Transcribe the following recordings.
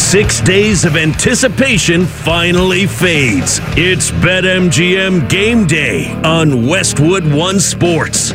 6 days of anticipation finally fades. It's BetMGM Game Day on Westwood One Sports.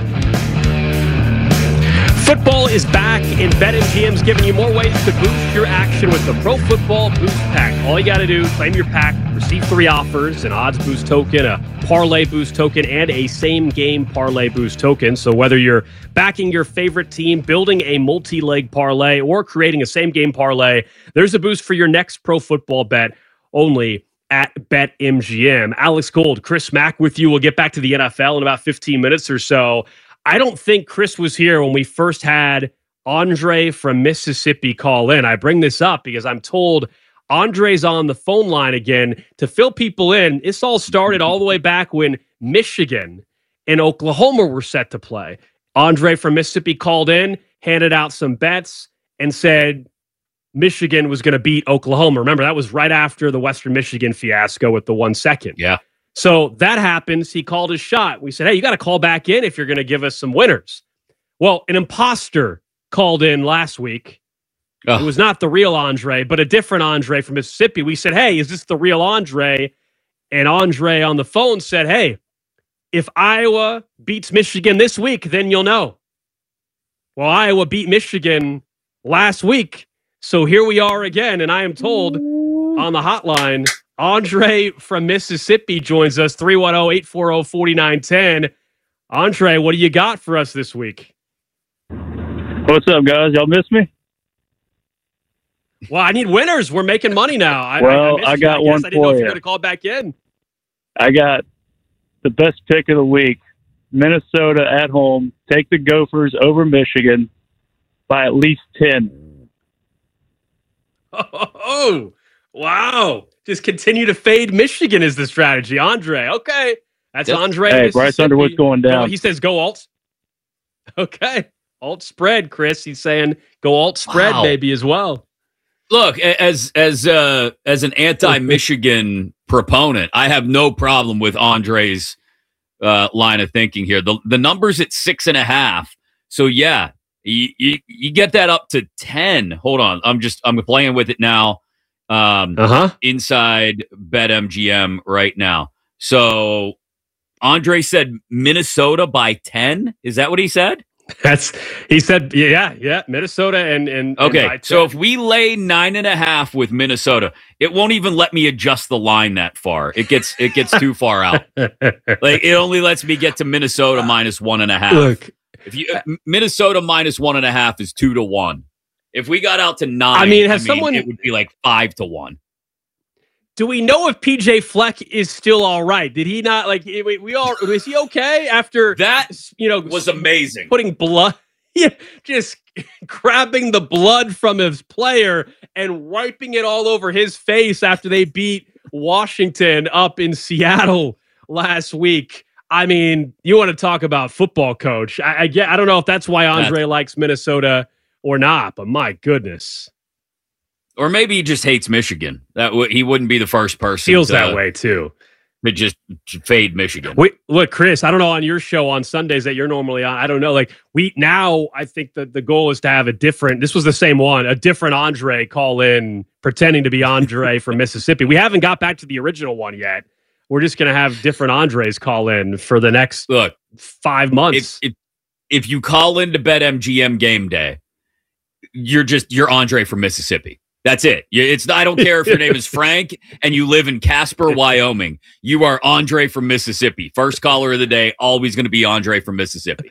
Football is back, and BetMGM's giving you more ways to boost your action with the Pro Football Boost Pack. All you got to do, claim your pack, receive 3 offers, an odds boost token, a parlay boost token, and a same-game parlay boost token. So whether you're backing your favorite team, building a multi-leg parlay, or creating a same-game parlay, there's a boost for your next pro football bet only at BetMGM. Alex Gold, Chris Mack with you. We'll get back to the NFL in about 15 minutes or so. I don't think Chris was here when we first had Andre from Mississippi call in. I bring this up because I'm told Andre's on the phone line again to fill people in. This all started all the way back when Michigan and Oklahoma were set to play. Andre from Mississippi called in, handed out some bets, and said Michigan was going to beat Oklahoma. Remember, that was right after the Western Michigan fiasco with the 1 second. Yeah. So that happens. He called his shot. We said, hey, you got to call back in if you're going to give us some winners. Well, an imposter called in last week. It was not the real Andre, but a different Andre from Mississippi. We said, hey, is this the real Andre? And Andre on the phone said, hey, if Iowa beats Michigan this week, then you'll know. Well, Iowa beat Michigan last week. So here we are again. And I am told on the hotline, Andre from Mississippi joins us, 310-840-4910. Andre, what do you got for us this week? What's up, guys? Y'all miss me? Well, I need winners. We're making money now. I got one I didn't know for if you you. were going to call back in. I got the best pick of the week. Minnesota at home. Take the Gophers over Michigan by at least 10. Oh, wow. Just continue to fade Michigan is the strategy. Andre, okay. That's Yep. Andre. Hey, Bryce Underwood's going down. He says go alt. Okay. Alt spread, Chris. He's saying go alt spread, Wow. baby, as well. Look, as an anti-Michigan proponent, I have no problem with Andre's line of thinking here. The number's at 6.5. So yeah, you get that up to 10. Hold on, I'm playing with it now. Inside BetMGM right now. So Andre said Minnesota by 10. Is that what he said? He said, yeah, Minnesota and okay. and So if we lay 9.5 with Minnesota, it won't even let me adjust the line that far. It gets too far out. Like it only lets me get to Minnesota minus 1.5. Look, if you Minnesota minus 1.5 is 2-1. If we got out to 9, it would be like 5-1. do we know if PJ Fleck is still all right? Did he not is he okay after That was amazing. Putting blood, just grabbing the blood from his player and wiping it all over his face after they beat Washington up in Seattle last week. I mean, you want to talk about football coach. I don't know if that's why Andre likes Minnesota or not, but my goodness. Or maybe he just hates Michigan. He wouldn't be the first person. Feels that way too. To just fade Michigan. Look, Chris, I don't know on your show on Sundays that you're normally on. I don't know. I think that the goal is to have this was the same one, a different Andre call in pretending to be Andre from Mississippi. We haven't got back to the original one yet. We're just going to have different Andres call in for the next 5 months. If you call into BetMGM Game Day, you're Andre from Mississippi. That's it. I don't care if your name is Frank and you live in Casper, Wyoming. You are Andre from Mississippi. First caller of the day, always going to be Andre from Mississippi.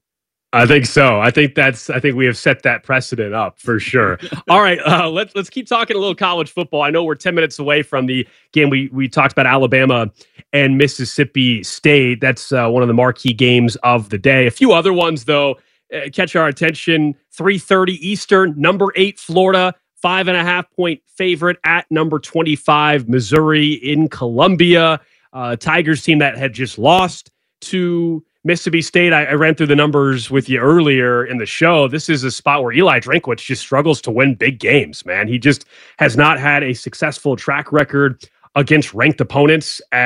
I think so. I think we have set that precedent up for sure. All right, let's keep talking a little college football. I know we're 10 minutes away from the game. We talked about Alabama and Mississippi State. That's one of the marquee games of the day. A few other ones though catch our attention. 3:30 Eastern. Number 8 Florida, 5.5 point favorite at number 25 Missouri in Columbia. Tigers team that had just lost to Mississippi State. I ran through the numbers with you earlier in the show. This is a spot where Eli Drinkwitz just struggles to win big games, man. He just has not had a successful track record against ranked opponents